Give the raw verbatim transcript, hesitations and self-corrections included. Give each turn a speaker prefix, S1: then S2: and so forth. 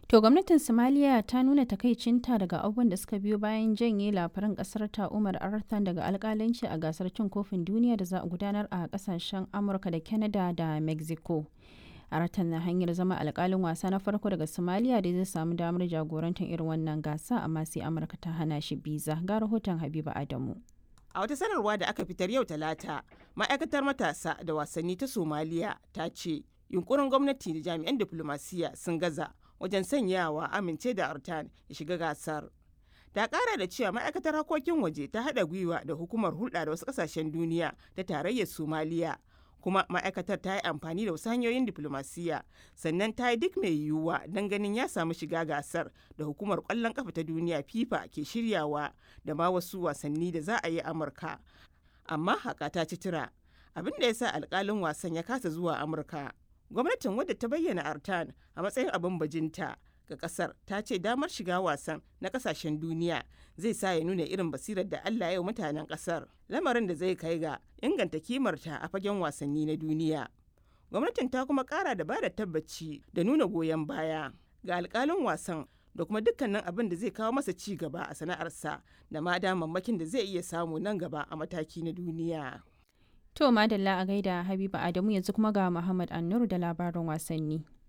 S1: To gwamnatin Somalia ta nuna takaicinta daga abubuwan da suka biyo bayan janye labaran kasar ta Umar Arthan daga alkalanci a gasar cin kofin duniya da za a gudanar a kasashen Amurka da Canada da Mexico. Arthan na hanyar zama alkalin wasa na farko daga Somalia da zai samu damar jagorantar irin wannan gasa, amma sai Amurka ta hana shi biza. Ga rahoton Habiba Adamu.
S2: A wata sanarwa da aka fitar yau Talata, ma'aikatar matasa da wasanni ta Somaliya ta ce yunkurin gwamnati da jami'an diflomasiyya sun gaza wajen sanyawa amince da Artan ya shiga gasar. Ta kara da cewa ma'aikatar harkokin waje ta haɗa gwiwa da hukumar hulɗa da wasu ƙasashen duniya ta tarayyar Somaliya, kuma ma'aikatar ta yi amfani da wasu hanyoyin diflomasiyya, sannan ta yi duk mai yiwuwa don ganin ya samu shiga gasar da hukumar ƙwallon ƙafa ta duniya FIFA ke shiryawa da ma wasu wasanni da za a yi Amurka. Amma haka ta ci tura, abin da ya sa alƙalin wasan ya kasa zuwa Amurka. Gwamnatin, wadda ta bayyana Artan a matsayin abin bajinta ga kasar, ta ce damar shiga wasan na kasashen duniya zai sa ya nuna irin basirar da Allah ya yi mutanen kasar, lamarin da zai kai ga inganta kimarta a fagen wasanni na duniya. Gwamnatin ta kuma kara da bada tabbaci da nuna goyon baya ga alkalin wasan da kuma dukkanin abin da zai kawo masa ci gaba a sana'arsa da ma damammakin da zai iya samu nan gaba a mataki na duniya.
S1: To madalla a gaida Habiba Adamu, yanzu kuma ga Muhammad Annur da labarin wasanni.